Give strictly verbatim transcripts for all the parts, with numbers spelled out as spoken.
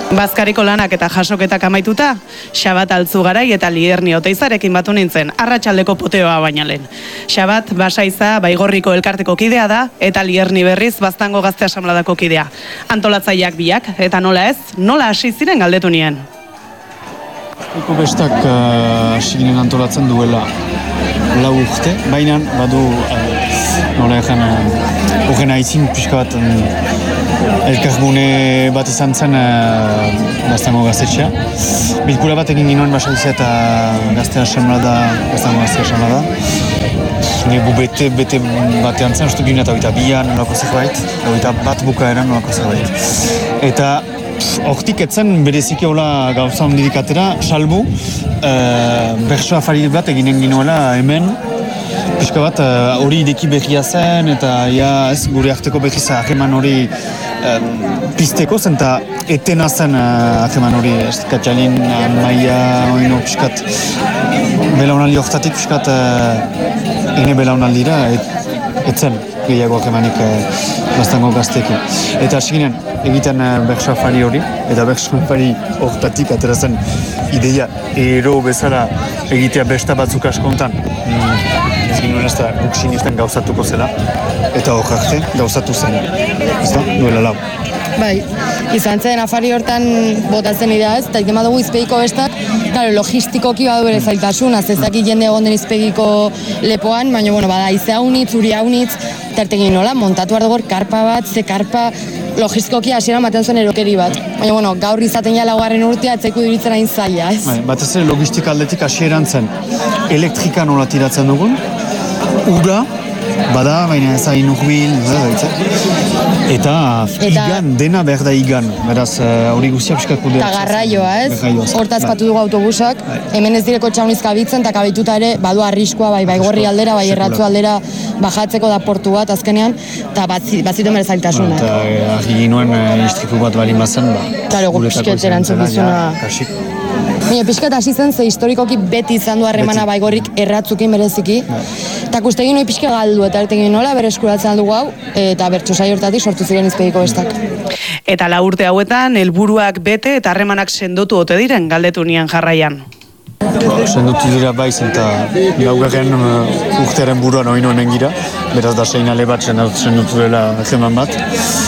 Bazkariko lanak eta jasoketak amaituta, Xabat Altzugarai eta Lierni Oteizarekin batu nintzen, arratsaldeko poteoa baina lehen. Xabat Basaiza Baigorriko elkarteko kidea da, eta Lierni berriz Baztango Gazte Asanbladako kidea. Antolatzaileak biak, eta nola ez, nola hasi ziren galdetu nien. Eko bestak hasi uh, ginen antolatzen duela lau urte, baina badu uh, nola egan uh, horren aitzin pixka bat um, elkargune bat izan zen uh, Baztango Gaztetxea. Bilkura bat egin ginoen Basaiza eta Gazte Asanblada, Baztango Gazte Asanblada. Negu bete, bete batean zen, uste ginen eta oita bian nolako zerbait, oita bat bukaeran nolako zerbait. Eta hortik etzen bereziki hola gauza ondirik atera, salbu, uh, bertso afari bat eginen ginoela hemen, pixka bat hori uh, ideki berria zen, eta ja, ez, gure arteko berriz hageman hori um, pizteko zen, eta etena zen hageman uh, hori, ez, Katjalin, Maia, oino, pixkat, belaunaldi hortatik, pixkat, uh, ene belaunaldira, et, etzen gehiago hagemanik uh, Baztango Gazteekin. Eta hasi ginen, egiten uh, bertso afari hori, eta bertso afari hortatik atera zen ideia ero bezala egitea besta batzuk askontan. Mm. Ez ginen ez da guk sinisten gauzatuko zela, eta hor arte gauzatu zen. Ez da, duela lau. Bai, izan zen afari hortan botatzen idea ez, eta iten badugu izpegiko bestak, claro, logistikoki badu bere zailtasun, azezaki jende egon den izpegiko lepoan, baina, bueno, bada, izea unitz, uri unitz, eta ertegin nola, montatu ardogor karpa bat, ze karpa, logistikoki hasiera maten zuen erokeri bat. Baina, bueno, gaur izaten ja laugarren urtea, etzaiku diritzen hain zaila, ez? Bai, batez ere logistika aldetik hasieran zen, elektrika nola tiratzen dugun, ura, bada, baina ez hain urbil, eta igan, dena behar da igan, beraz, hori guztia pixkat kudeatzen. Eta garraioa, ez? Hortaz patu dugu autobusak, hemen ez direko txauniz kabitzen, eta kabituta ere, badu arriskua, bai, Baigorri aldera, bai, Erratzu aldera, bajatzeko da portu bat azkenean, eta batziten bere zailtasuna. Eta argi ginoen istripu bat balin bazen, ba. Claro, gu pixket erantzun dizuna. Baina, pixkat hasi zen, ze historikoki beti izan du harremana Baigorrik Erratzukin bereziki. Eta kustegin hori pixka galdu, eta ertegin nola, bere eskuratzen aldugu hau, eta bertso hortatik sortu ziren izpegiko bestak. Eta la urte hauetan, helburuak bete eta harremanak sendotu ote diren galdetu nien jarraian. Sendotu dira baiz eta laugarren uh, urtearen buruan oino hemen gira, beraz da seinale bat sendotu dela hemen bat.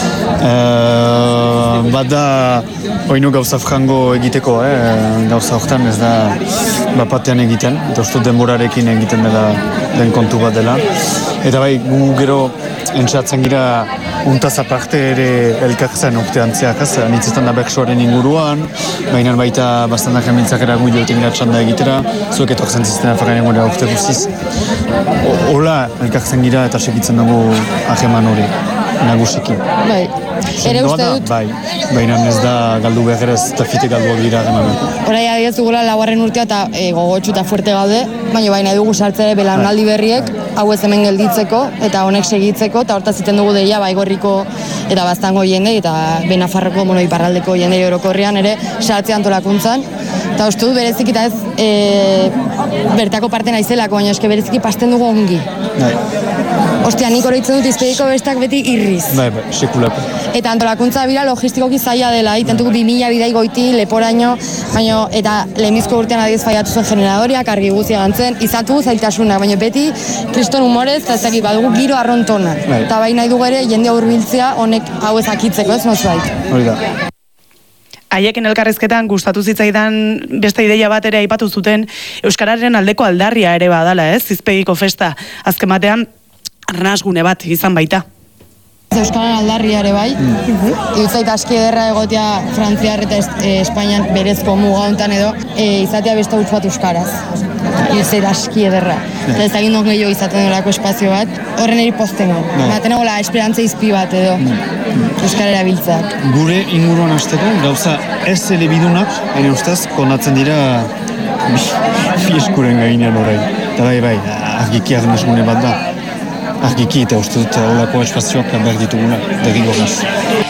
Uh, bat da oino gauza frango egiteko, eh? Gauza hortan ez da bapatean egiten, eta uste denborarekin egiten dela den kontu bat dela. Eta bai, gu gero entzatzen gira untaz aparte ere elkartzen urtean zeak, ez? Anitzetan da berksoaren inguruan, baina baita bastandak emiltzak eragu joetan gira txanda egitera, zuek etortzen zizten afaren gure urte guztiz. Hola elkartzen gira eta segitzen dugu aheman hori, nagusiki. Bai, ere uste dut? Bai, baina ez da galdu behar ez eta fite galduak dira aheman. Horai adiaz dugula laugarren urtea eta e, gogotxu eta fuerte gaude, baina baina dugu sartzea belaunaldi berriek, hau ez hemen gelditzeko eta honek segitzeko, eta hortaz iten dugu deia Baigorriko eta Baztango jende eta Benafarroko mono iparraldeko jende orokorrean ere sartzea antolakuntzan. Eta uste du berezik eta ez e, bertako parte naizelako, baina eske bereziki pasten dugu ongi. Bai. Ostia, nik oroitzen dut izpegiko bestak beti irriz. Bai, bai, sekulako. Eta antolakuntza bira logistikoki zaila dela, itentuko bi mila bidai goiti, leporaino, baina eta lehenbizko urtean adiez faiatu zen generadoriak, argi guzia gantzen, izatu zailtasunak, baina beti kriston humorez, eta ezakit, badugu giro arrontona. Bai. Eta bai nahi dugu ere, jende hurbiltzea honek hau ezakitzeko, ez nozbait. Hori da. Haiekin elkarrizketan gustatu zitzaidan beste ideia bat ere aipatu zuten euskararen aldeko aldarria ere badala, ez? Izpegiko festa azken batean arnasgune bat izan baita. Euskaren aldarria ere bai. Irutzait aski ederra egotea Frantziar eta Espainian berezko muga hontan edo e, izatea beste huts bat euskaraz. Irutzait aski ederra. Eta ez egin dut gehiago izaten durako espazio bat, horren eri pozten hau. Baten egola esperantza izpi bat edo euskara erabiltzeak. Gure inguruan hasteko gauza ez elebidunak, ere ustez, kondatzen dira bi eskuren gainean orain. Eta bai, bai, argiki arnasgune bat da. Argiki eta uste dut olako espazioak behar dituguna, derrigorraz.